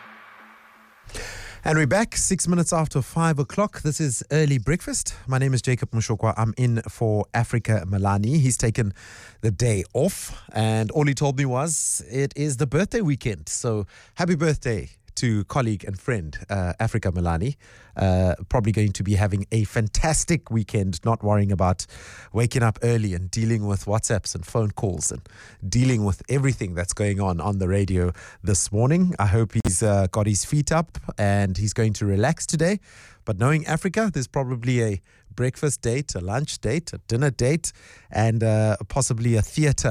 And we're back six minutes after five o'clock. This is Early Breakfast. My name is Jacob Mushokwa. I'm in for Africa Malani. He's taken the day off, and all he told me was it is the birthday weekend. So happy birthday to colleague and friend uh, Africa Malani. Uh, probably going to be having a fantastic weekend, not worrying about waking up early and dealing with WhatsApps and phone calls and dealing with everything that's going on on the radio this morning. I hope he's uh, got his feet up and he's going to relax today. But knowing Africa, there's probably a breakfast date, a lunch date, a dinner date, and uh, possibly a theatre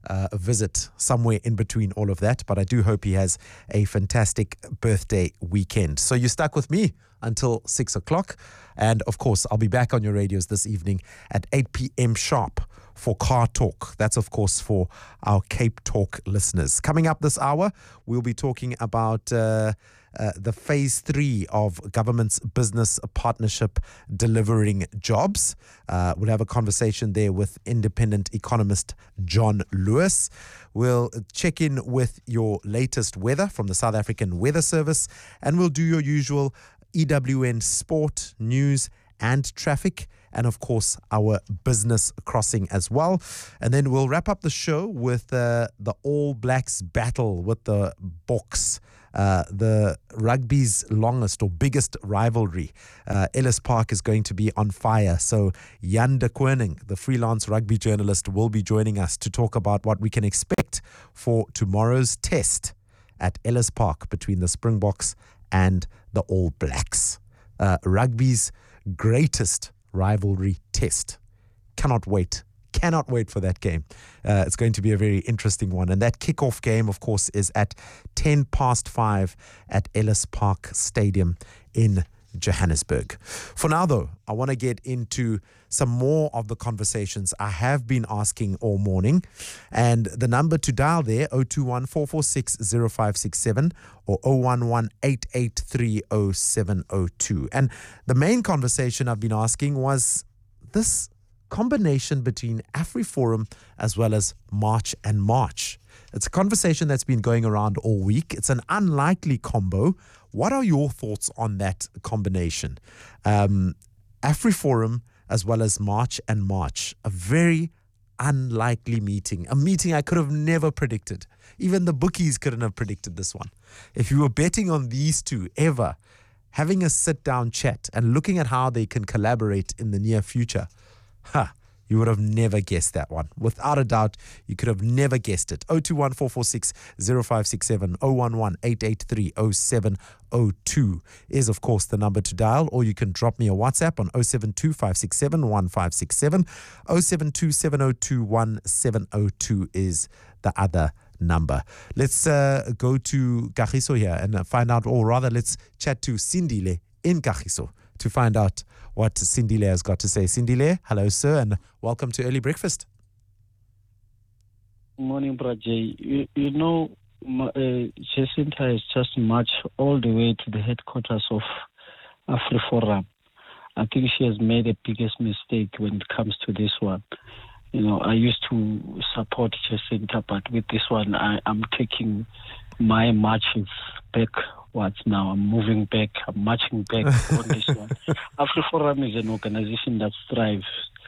uh, visit somewhere in between all of that. But I do hope he has a fantastic birthday weekend. So you're stuck with me until six o'clock. And of course, I'll be back on your radios this evening at eight p.m. sharp for Car Talk. That's, of course, for our Cape Talk listeners. Coming up this hour, we'll be talking about uh, uh, the phase three of government's business partnership delivering jobs. Uh, we'll have a conversation there with independent economist John Lewis. We'll check in with your latest weather from the South African Weather Service, and we'll do your usual E W N sport, news and traffic, and of course our business crossing as well. And then we'll wrap up the show with uh, the All Blacks battle with the Boks, uh, the rugby's longest or biggest rivalry. Uh, Ellis Park is going to be on fire. So Jan de Koning, the freelance rugby journalist, will be joining us to talk about what we can expect for tomorrow's test at Ellis Park between the Springboks and the All Blacks. Uh, rugby's greatest rivalry test. Cannot wait. Cannot wait for that game. Uh, it's going to be a very interesting one. And that kickoff game, of course, is at ten past five at Ellis Park Stadium in Johannesburg. For now, though, I want to get into some more of the conversations I have been asking all morning. And the number to dial there, zero two one, four four six, zero five six seven or zero one one, eight eight three, zero seven zero two. And the main conversation I've been asking was this combination between AfriForum as well as March and March. It's a conversation that's been going around all week. It's an unlikely combo. What are your thoughts on that combination? Um, AfriForum as well as March and March, a very unlikely meeting, a meeting I could have never predicted. Even the bookies couldn't have predicted this one. If you were betting on these two ever, having a sit-down chat and looking at how they can collaborate in the near future, huh, you would have never guessed that one. Without a doubt, you could have never guessed it. zero two one, four four six, zero five six seven, zero one one, eight eight three, zero seven zero two is, of course, the number to dial, or you can drop me a WhatsApp on zero seven two, five six seven, one five six seven. zero seven two, seven zero two, one seven zero two is the other number. Let's uh, go to Kagiso here and find out, or rather, let's chat to Sindile in Kagiso to find out what Sindile has got to say. Sindile, hello, sir, and welcome to Early Breakfast. Morning, Brajay. You, you know, uh, Jacinta has just marched all the way to the headquarters of AfriForum. I think she has made the biggest mistake when it comes to this one. You know, I used to support Jacinta, but with this one, I, I'm taking my marches backwards now. I'm moving back. I'm marching back on this one. AfriForum is an organization that strives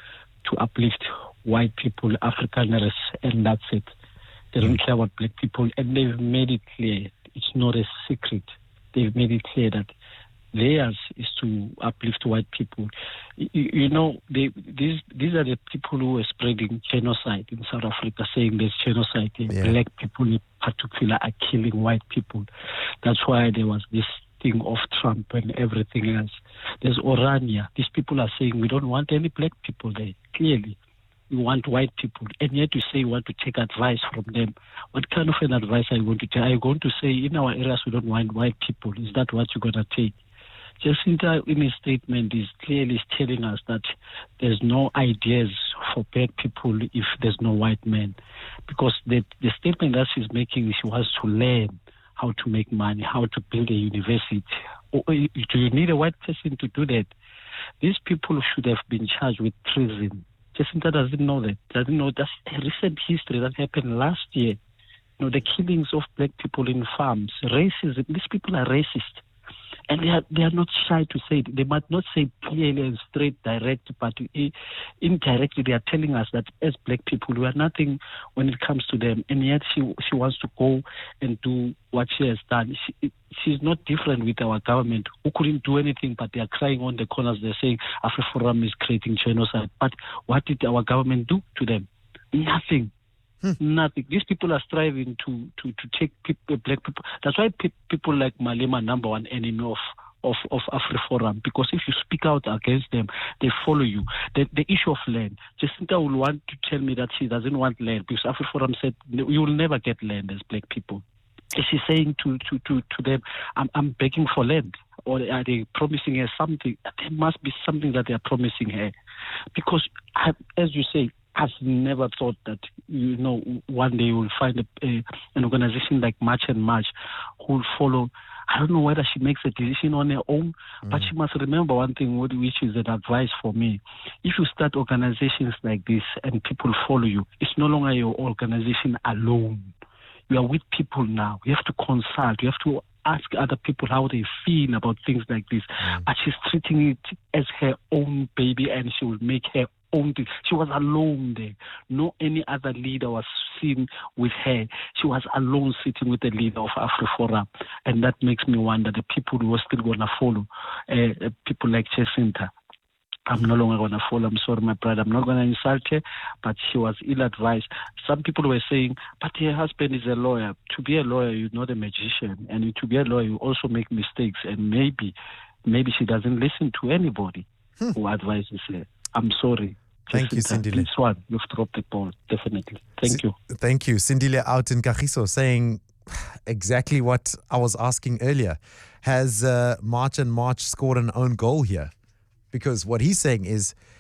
to uplift white people, Afrikaners, and that's it. They don't care about black people, and they've made it clear. It's not a secret. They've made it clear that theirs is to uplift white people. You, you know, they, these these are the people who are spreading genocide in South Africa, saying there's genocide. Yeah. Black people in particular are killing white people. That's why there was this thing of Trump and everything else. There's Orania. These people are saying we don't want any black people there. Clearly, we want white people. And yet you say you want to take advice from them. What kind of an advice are you going to take? Are you going to say in our areas we don't want white people? Is that what you're going to take? Jacinta, in his statement, is clearly telling us that there's no ideas for black people if there's no white men. Because the, the statement that she's making is she wants to learn how to make money, how to build a university. Or, do you need a white person to do that? These people should have been charged with treason. Jacinta doesn't know that. Doesn't know that's a recent history that happened last year. You know, the killings of black people in farms, racism. These people are racist. And they are, they are not shy to say it. They might not say clearly and straight, direct, but indirectly they are telling us that as black people, we are nothing when it comes to them. And yet she she wants to go and do what she has done. She, she's not different with our government, who couldn't do anything, but they are crying on the corners. They're saying AfriForum is creating genocide. But what did our government do to them? Nothing. Nothing. These people are striving to, to, to take people, black people. That's why pe- people like Malema are number one enemy of, of, of AfriForum, because if you speak out against them, they follow you. The, the issue of land, Jacinta will want to tell me that she doesn't want land because AfriForum said you will never get land as black people. She's saying to, to, to, to them, I'm, I'm begging for land. Or are they promising her something? There must be something that they are promising her. Because, I, as you say, I've never thought that, you know, one day we'll find a, a, an organization like March and March who will follow. I don't know whether she makes a decision on her own, mm. but she must remember one thing, which is an advice for me. If you start organizations like this and people follow you, it's no longer your organization alone. You are with people now. You have to consult. You have to ask other people how they feel about things like this. Mm. But she's treating it as her own baby, and she will make her own thing. She was alone there. No any other leader was seen with her. She was alone sitting with the leader of AfriForum. And that makes me wonder the people who are still going to follow, uh, people like Jacinta. I'm no longer going to follow. I'm sorry, my brother. I'm not going to insult her, but she was ill-advised. Some people were saying, but her husband is a lawyer. To be a lawyer, you're not a magician. And to be a lawyer, you also make mistakes. And maybe, maybe she doesn't listen to anybody hmm. who advises her. I'm sorry. Thank you, Sindile. This one, you've dropped the ball, definitely. Thank you. Thank you. Sindile out in Kagiso saying exactly what I was asking earlier. Has uh, March and March scored an own goal here? Because what he's saying is